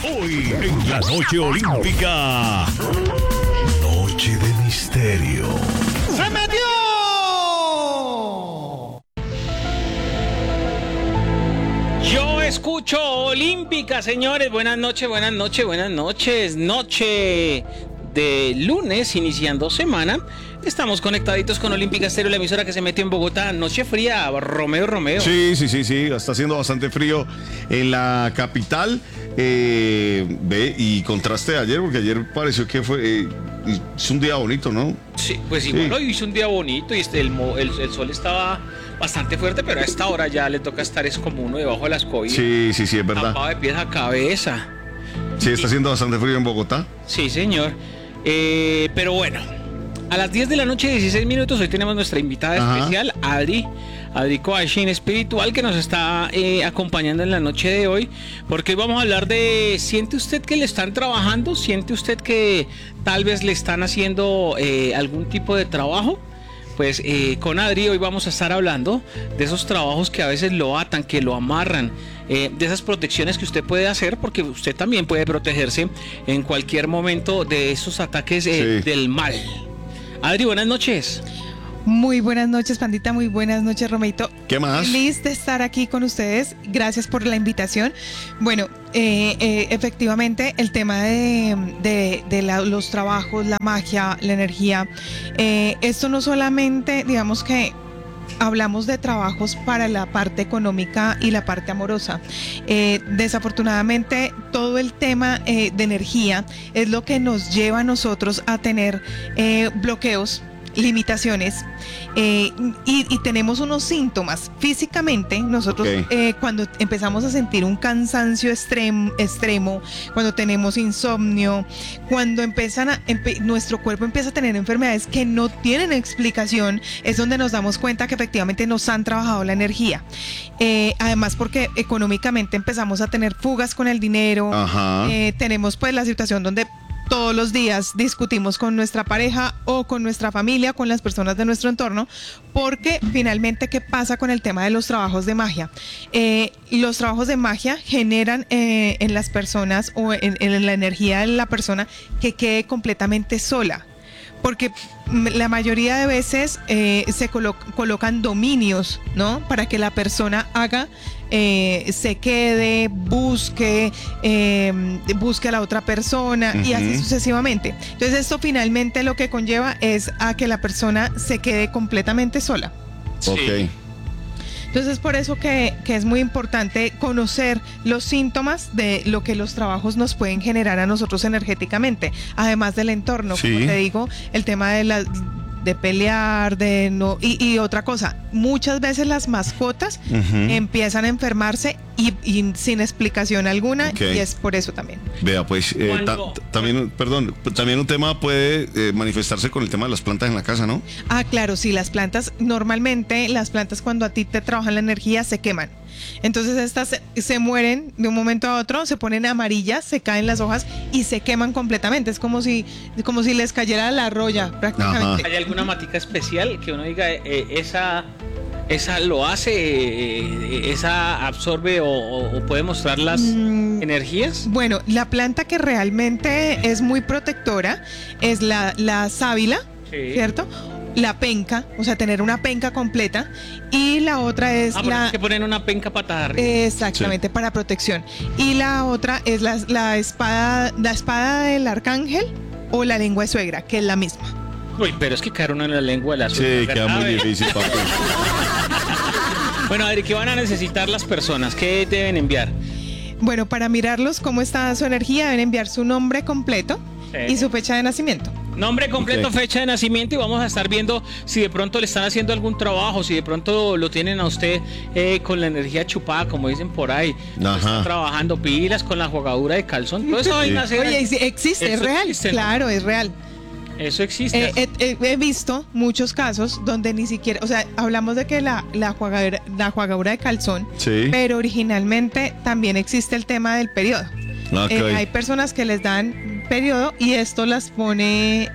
Hoy en la noche olímpica. Noche de misterio. ¡Se metió! Yo escucho olímpica, señores. Buenas noches, buenas noches, buenas noches. Noche de lunes, iniciando semana. Estamos conectaditos con Olímpica Estéreo, la emisora que se metió en Bogotá. Noche fría, Romeo. Sí. Está haciendo bastante frío en la capital. Ve, y contraste de ayer, porque ayer pareció que es un día bonito, ¿no? Sí, pues igual hoy hizo un día bonito y el sol estaba bastante fuerte, pero a esta hora ya le toca estar es como uno debajo de las cobijas. Sí, es verdad. Tapado de pies a cabeza. Sí, está haciendo bastante frío en Bogotá. Sí, señor. Pero bueno, a las 10 de la noche, 16 minutos, hoy tenemos nuestra invitada especial, Adri Coaching Espiritual, que nos está acompañando en la noche de hoy, porque hoy vamos a hablar de, ¿siente usted que le están trabajando? ¿Siente usted que tal vez le están haciendo algún tipo de trabajo? Pues con Adri hoy vamos a estar hablando de esos trabajos que a veces lo atan, que lo amarran, de esas protecciones que usted puede hacer, porque usted también puede protegerse en cualquier momento de esos ataques del mal. Adri, buenas noches. Muy buenas noches, Pandita, muy buenas noches, Romeito. ¿Qué más? Feliz de estar aquí con ustedes, gracias por la invitación. Bueno, efectivamente el tema de los trabajos, la magia, la energía, esto no solamente, digamos que hablamos de trabajos para la parte económica y la parte amorosa. Desafortunadamente, todo el tema de energía es lo que nos lleva a nosotros a tener bloqueos, limitaciones, y tenemos unos síntomas físicamente. Nosotros cuando empezamos a sentir un cansancio extremo, cuando tenemos insomnio, cuando nuestro cuerpo empieza a tener enfermedades que no tienen explicación, es donde nos damos cuenta que efectivamente nos han trabajado la energía. Además, porque económicamente empezamos a tener fugas con el dinero. Tenemos pues la situación donde todos los días discutimos con nuestra pareja o con nuestra familia, con las personas de nuestro entorno, porque finalmente, ¿qué pasa con el tema de los trabajos de magia? Los trabajos de magia generan en las personas o en la energía de la persona que quede completamente sola. Porque la mayoría de veces se colocan dominios, ¿no? Para que la persona haga, se quede, busque a la otra persona y así sucesivamente. Entonces esto finalmente lo que conlleva es a que la persona se quede completamente sola. Ok. Entonces, por eso que es muy importante conocer los síntomas de lo que los trabajos nos pueden generar a nosotros energéticamente, además del entorno, como te digo, el tema de pelear, y otra cosa, muchas veces las mascotas empiezan a enfermarse y sin explicación alguna, y es por eso también. Vea, pues también un tema puede manifestarse con el tema de las plantas en la casa, ¿no? Ah, claro, sí, normalmente las plantas cuando a ti te trabajan la energía se queman. Entonces estas se mueren de un momento a otro, se ponen amarillas, se caen las hojas y se queman completamente. Es como si les cayera la roya prácticamente. ¿Hay alguna matica especial que uno diga, esa lo hace, esa absorbe o puede mostrar las energías? Bueno, la planta que realmente es muy protectora es la sábila, ¿cierto? La penca, o sea, tener una penca completa, y la otra es es que ponen una penca patada arriba. Exactamente, para protección. Y la otra es la espada del arcángel o la lengua de suegra, que es la misma. Uy, pero es que caer uno en la lengua de la suegra. Sí, queda muy difícil, papi. Bueno, Adri, ¿qué van a necesitar las personas? ¿Qué deben enviar? Bueno, para mirarlos cómo está su energía, deben enviar su nombre completo y su fecha de nacimiento. Nombre completo, fecha de nacimiento, y vamos a estar viendo si de pronto le están haciendo algún trabajo, si de pronto lo tienen a usted con la energía chupada, como dicen por ahí. Están trabajando pilas con la jugadura de calzón. Todo eso Oye, existe, es real. Existe, ¿no? Claro, es real. Eso existe. He visto muchos casos donde ni siquiera, o sea, hablamos de que la jugadura de calzón, pero originalmente también existe el tema del periodo. Hay personas que les dan periodo y esto las pone,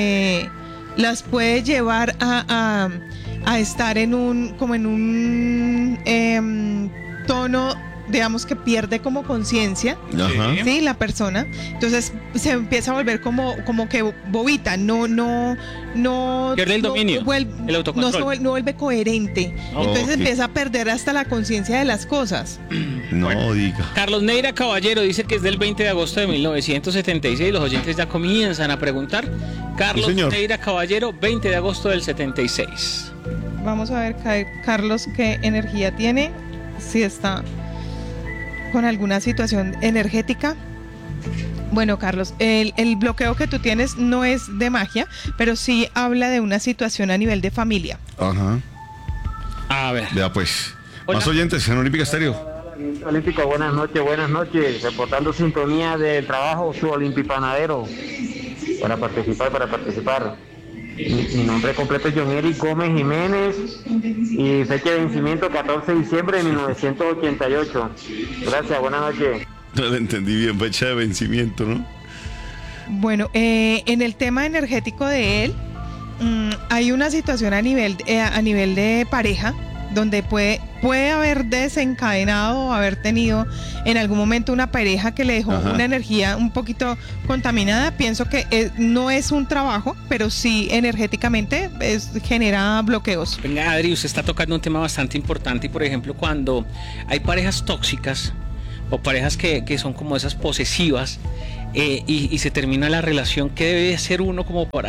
las puede llevar a estar en un tono digamos que pierde como conciencia, Ajá. ¿sí? La persona, entonces se empieza a volver como que bobita, no Pierde el dominio, el autocontrol. no vuelve coherente, entonces Ok. empieza a perder hasta la conciencia de las cosas. No diga. Carlos Neira Caballero dice que es del 20 de agosto de 1976. Los oyentes ya comienzan a preguntar. Carlos Sí, señor. Neira Caballero, 20 de agosto del 76. Vamos a ver, Carlos, qué energía tiene, si está con alguna situación energética. Bueno, Carlos, el bloqueo que tú tienes no es de magia, pero sí habla de una situación a nivel de familia. Ajá. A ver. Vea pues. Hola. Más oyentes en Olímpica Estéreo. Olímpico, buenas noches, reportando sintonía del trabajo, su Olimpipanadero, para participar. Mi nombre completo es John Eric Gómez Jiménez y fecha de vencimiento 14 de diciembre de 1988. Gracias, buenas noches. No le entendí bien, fecha de vencimiento, ¿no? Bueno, en el tema energético de él, hay una situación a nivel de pareja, donde puede haber desencadenado o haber tenido en algún momento una pareja que le dejó Ajá. una energía un poquito contaminada. Pienso que no es un trabajo, pero sí energéticamente genera bloqueos. Venga, Adri, usted está tocando un tema bastante importante y, por ejemplo, cuando hay parejas tóxicas o parejas que son como esas posesivas y se termina la relación, ¿qué debe hacer uno como para...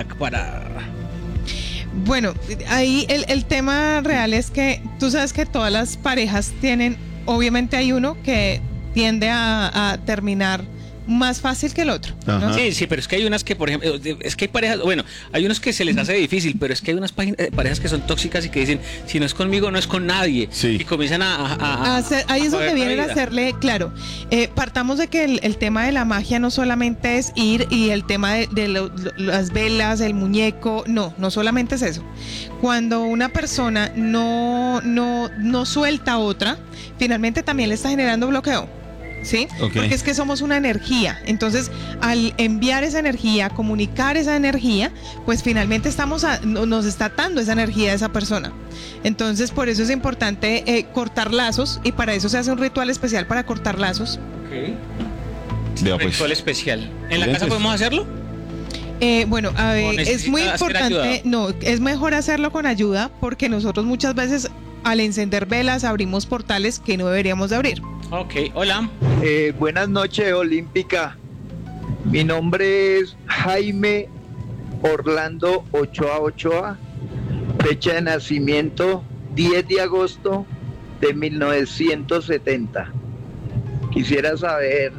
Bueno, ahí el tema real es que tú sabes que todas las parejas tienen, obviamente hay uno que tiende a terminar más fácil que el otro, ¿no? Ajá. Sí, pero es que hay unas que, por ejemplo, es que hay parejas, bueno, hay unos que se les hace difícil, pero es que hay unas parejas que son tóxicas y que dicen, si no es conmigo, no es con nadie. Sí. Y comienzan Ahí es donde joder la vienen a vida. hacerle, claro, partamos de que el tema de la magia no solamente es ir y el tema de las velas, el muñeco, no solamente es eso. Cuando una persona no suelta a otra, finalmente también le está generando bloqueo. ¿Sí? Ok. Porque es que somos una energía, entonces al enviar esa energía, comunicar esa energía, pues finalmente nos está atando esa energía de esa persona. Entonces por eso es importante cortar lazos, y para eso se hace un ritual especial para cortar lazos. Vea pues. Ritual especial. ¿En la Oyentes. casa podemos hacerlo? Bueno, a ver, es muy necesita hacer importante, ayuda. no, es mejor hacerlo con ayuda, porque nosotros muchas veces al encender velas abrimos portales que no deberíamos de abrir. Ok, hola. Buenas noches, Olímpica. Mi nombre es Jaime Orlando Ochoa. Fecha de nacimiento 10 de agosto de 1970. Quisiera saber,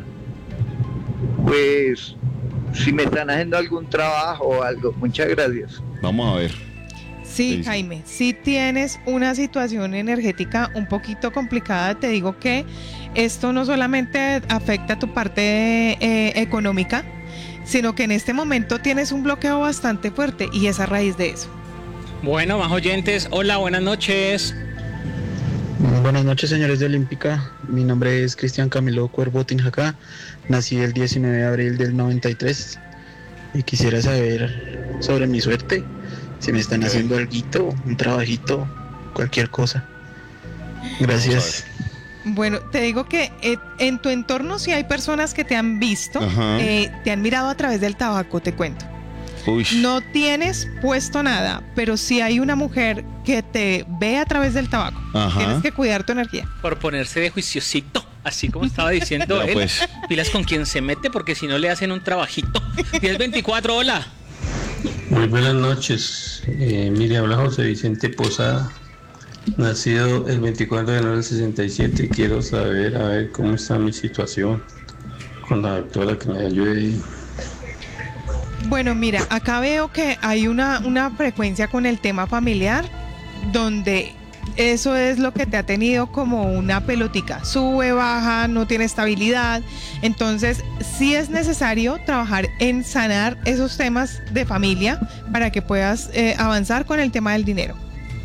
pues, si me están haciendo algún trabajo o algo. Muchas gracias. Vamos a ver. Sí, Sí. Jaime, si tienes una situación energética un poquito complicada, te digo que esto no solamente afecta a tu parte económica, sino que en este momento tienes un bloqueo bastante fuerte, y es a raíz de eso. Bueno, más oyentes. Hola, buenas noches. Buenas noches, señores de Olímpica. Mi nombre es Cristian Camilo Cuervo Tinjacá. Nací el 19 de abril del 93 y quisiera saber sobre mi suerte, si me están haciendo alguito, un trabajito, cualquier cosa. Gracias. Bueno, te digo que en tu entorno sí hay personas que te han visto, Ajá. te han mirado a través del tabaco, te cuento. Uy. No tienes puesto nada, pero sí hay una mujer que te ve a través del tabaco. Ajá. Tienes que cuidar tu energía. Por ponerse de juiciosito, así como estaba diciendo Ya, él. pues. Pilas con quien se mete, porque si no le hacen un trabajito. 1024, hola. Muy buenas noches. Mire, habla José Vicente Posada, nacido el 24 de enero del 67. Y quiero saber, a ver, cómo está mi situación con la doctora que me ayude. Bueno, mira, acá veo que hay una frecuencia con el tema familiar, donde eso es lo que te ha tenido como una pelotica, sube, baja, no tiene estabilidad. Entonces sí es necesario trabajar en sanar esos temas de familia para que puedas avanzar con el tema del dinero.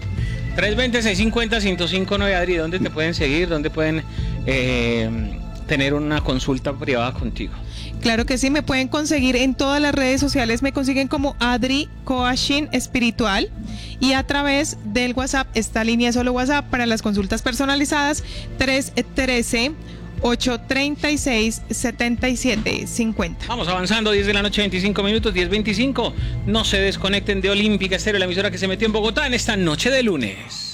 320-650-1059, Adri, ¿dónde te pueden seguir? ¿Dónde pueden tener tener una consulta privada contigo. Claro que sí, me pueden conseguir en todas las redes sociales, me consiguen como Adri Coaching Espiritual, y a través del WhatsApp, esta línea es solo WhatsApp para las consultas personalizadas, 313-836-7750. Vamos avanzando, 10 de la noche, 25 minutos, 10:25. No se desconecten de Olímpica Estéreo, la emisora que se metió en Bogotá en esta noche de lunes.